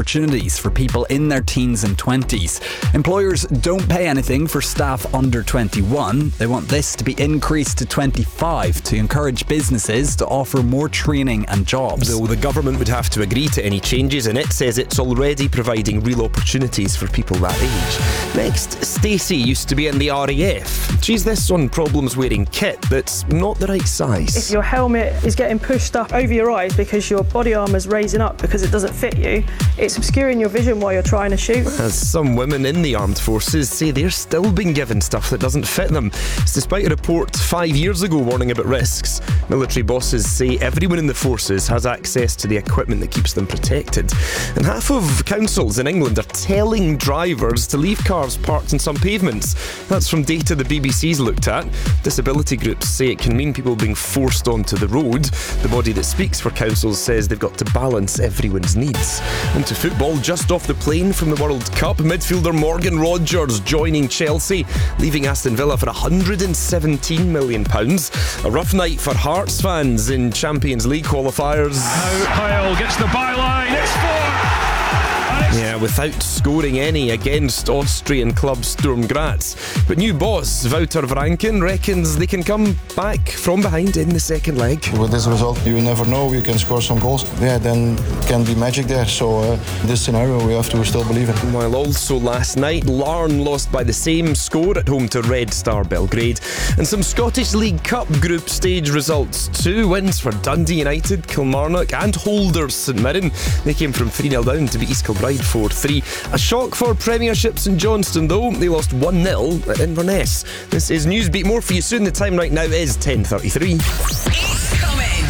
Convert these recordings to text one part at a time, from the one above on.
opportunities for people in their teens and 20s. Employers don't pay anything for staff under 21. They want this to be increased to 25 to encourage businesses to offer more training and jobs. Though the government would have to agree to any changes, and it says it's already providing real opportunities for people that age. Next, Stacey used to be in the RAF. She's this on problems wearing kit that's not the right size. If your helmet is getting pushed up over your eyes because your body armour's raising up because it doesn't fit you, it's obscuring your vision while you're trying to shoot. As some women in the armed forces say they're still being given stuff that doesn't fit them. It's despite a report 5 years ago warning about risks. Military bosses say everyone in the forces has access to the equipment that keeps them protected. And half of councils in England are telling drivers to leave cars parked on some pavements. That's from data the BBC's looked at. Disability groups say it can mean people being forced onto the road. The body that speaks for councils says they've got to balance everyone's needs. On to football, just off the plane from the World Cup, midfielder Morgan Rogers joining Chelsea, leaving Aston Villa for £117 million. A rough night for Hearts fans in Champions League qualifiers. Kyle gets the byline, it's 4! Yeah, without scoring any against Austrian club Sturm Graz. But new boss Wouter Franken reckons they can come back from behind in the second leg. With this result, you never know, you can score some goals. Yeah, then it can be magic there. So in this scenario, we have to still believe it. While also last night, Larne lost by the same score at home to Red Star Belgrade. And some Scottish League Cup group stage results. 2 wins for Dundee United, Kilmarnock and Holders St Mirren. They came from 3-0 down to beat East Kilbride 4-3. A shock for Premiership St Johnstone though. They lost 1-0 at Inverness. This is Newsbeat. More for you soon. The time right now is 10:33. It's coming.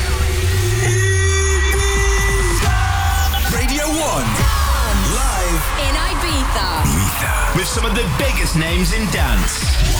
Radio 1. Live In Ibiza. with some of the biggest names in dance.